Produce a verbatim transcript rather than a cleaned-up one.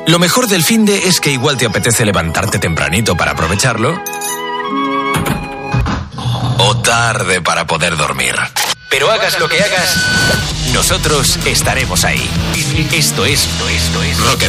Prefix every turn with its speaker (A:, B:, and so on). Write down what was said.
A: Lo mejor del finde es que igual te apetece levantarte tempranito para aprovecharlo, o tarde para poder dormir. Pero hagas lo que hagas, nosotros estaremos ahí. Esto es, esto es Rock